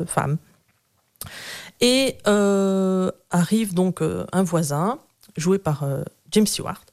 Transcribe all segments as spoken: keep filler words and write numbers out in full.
femme. Et euh, arrive donc euh, un voisin, joué par euh, James Stewart.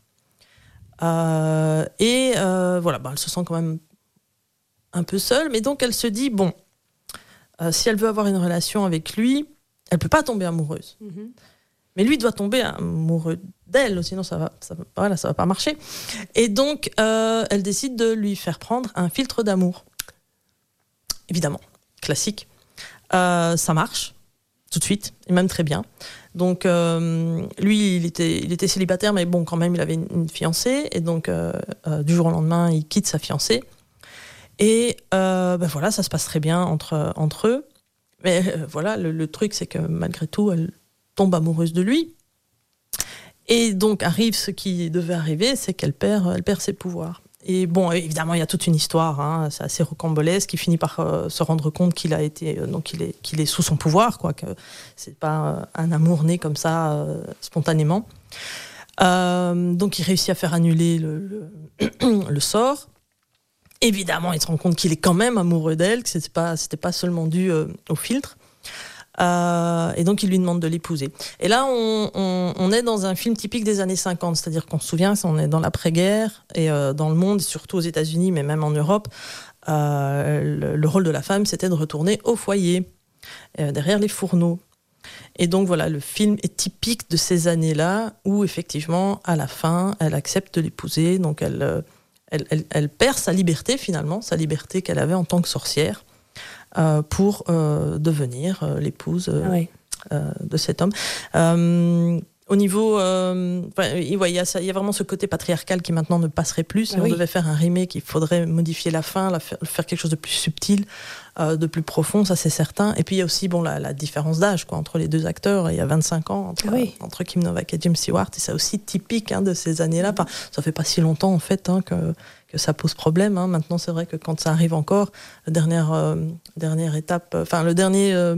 Euh, et euh, voilà, bah, elle se sent quand même un peu seule, mais donc elle se dit, bon, euh, si elle veut avoir une relation avec lui, elle ne peut pas tomber amoureuse. Mm-hmm. Mais lui doit tomber amoureux d'elle, sinon ça va, ça va, voilà, ça va pas marcher. Et donc, euh, elle décide de lui faire prendre un filtre d'amour. Évidemment, classique. Euh, ça marche, tout de suite, et même très bien. Donc, euh, lui, il était, il était célibataire, mais bon, quand même, il avait une, une fiancée. Et donc, euh, euh, du jour au lendemain, il quitte sa fiancée. Et euh, ben voilà, ça se passe très bien entre, entre eux. Mais euh, voilà, le, le truc, c'est que malgré tout, elle tombe amoureuse de lui. Et donc arrive ce qui devait arriver, c'est qu'elle perd, elle perd ses pouvoirs. Et bon, évidemment, il y a toute une histoire, hein, c'est assez rocambolesque, il finit par euh, se rendre compte qu'il a été, euh, donc qu'il est, qu'il est sous son pouvoir, quoi, que c'est pas euh, un amour né comme ça, euh, spontanément. Euh, donc il réussit à faire annuler le, le, le sort. Évidemment, il se rend compte qu'il est quand même amoureux d'elle, que c'était pas, c'était pas seulement dû euh, au filtre. Euh, et donc il lui demande de l'épouser. Et là on, on, on est dans un film typique des années cinquante, c'est-à-dire qu'on se souvient, on est dans l'après-guerre et euh, dans le monde, surtout aux États-Unis, mais même en Europe, euh, le, le rôle de la femme, c'était de retourner au foyer, euh, derrière les fourneaux. Et donc voilà, le film est typique de ces années-là où effectivement, à la fin, elle accepte de l'épouser, donc elle, elle, elle, elle perd sa liberté finalement, sa liberté qu'elle avait en tant que sorcière. Euh, pour euh, devenir euh, l'épouse euh, ah oui. euh, de cet homme. Euh, au niveau... Euh, il ouais, y, a, y a vraiment ce côté patriarcal qui maintenant ne passerait plus. Si ah on oui. devait faire un remake, il faudrait modifier la fin, la faire, faire quelque chose de plus subtil, euh, de plus profond, ça c'est certain. Et puis il y a aussi bon, la, la différence d'âge quoi, entre les deux acteurs. Il y a vingt-cinq ans entre, ah oui. euh, entre Kim Novak et James Stewart. Et c'est aussi typique hein, de ces années-là. Enfin, ça fait pas si longtemps en fait hein, que... que ça pose problème. Hein. Maintenant, c'est vrai que quand ça arrive encore, la dernière, euh, dernière étape, enfin, le dernier... Euh,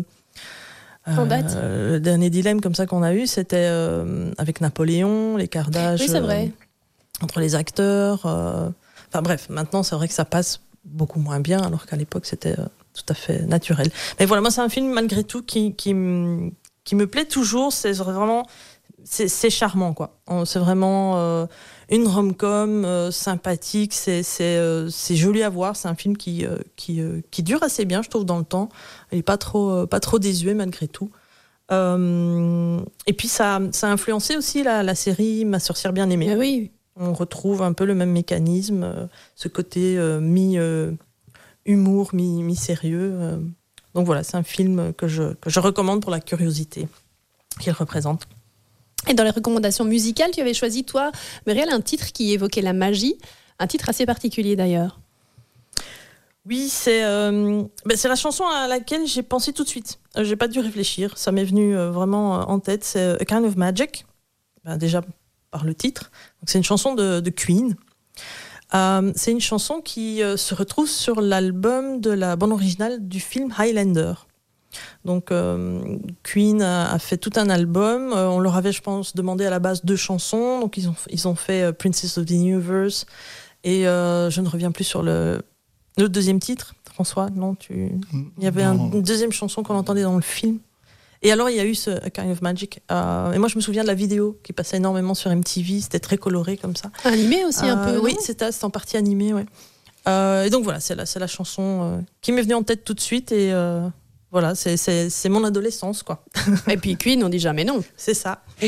euh, le dernier dilemme comme ça qu'on a eu, c'était euh, avec Napoléon, l'écart d'âge oui, c'est vrai. Euh, entre les acteurs. Euh, enfin bref, maintenant, c'est vrai que ça passe beaucoup moins bien, alors qu'à l'époque, c'était euh, tout à fait naturel. Mais voilà, moi, c'est un film, malgré tout, qui, qui, m- qui me plaît toujours. C'est vraiment... C'est, c'est charmant, quoi. C'est vraiment euh, une rom-com euh, sympathique, c'est, c'est, euh, c'est joli à voir. C'est un film qui, euh, qui, euh, qui dure assez bien, je trouve, dans le temps. Il n'est pas trop, euh, pas trop désuet, malgré tout. Euh, et puis, ça, ça a influencé aussi la, la série Ma sorcière bien-aimée. Ah oui. On retrouve un peu le même mécanisme, euh, ce côté euh, mi-humour, euh, mi, mi-sérieux. Euh. Donc voilà, c'est un film que je, que je recommande pour la curiosité qu'il représente. Et dans les recommandations musicales, tu avais choisi, toi, Muriel, un titre qui évoquait la magie, un titre assez particulier d'ailleurs. Oui, c'est, euh, ben c'est la chanson à laquelle j'ai pensé tout de suite. Euh, j'ai pas dû réfléchir, ça m'est venu euh, vraiment euh, en tête. C'est A Kind of Magic, ben, déjà par le titre. Donc, c'est une chanson de, de Queen. Euh, c'est une chanson qui euh, se retrouve sur l'album de la bande originale du film Highlander. Donc euh, Queen a, a fait tout un album. Euh, on leur avait, je pense, demandé à la base deux chansons. Donc ils ont, ils ont fait euh, Princess of the Universe. Et euh, je ne reviens plus sur le, le deuxième titre. François, non tu... Il y avait un, une deuxième chanson qu'on entendait dans le film. Et alors il y a eu ce A Kind of Magic. Euh, et moi je me souviens de la vidéo qui passait énormément sur M T V. C'était très coloré comme ça. Animé aussi euh, un peu. Oui, c'était, c'était en partie animé. Ouais. Euh, et donc voilà, c'est la, c'est la chanson euh, qui m'est venue en tête tout de suite. Et... Euh, Voilà, c'est, c'est, c'est mon adolescence, quoi. Et puis Queen, on dit jamais non. C'est ça.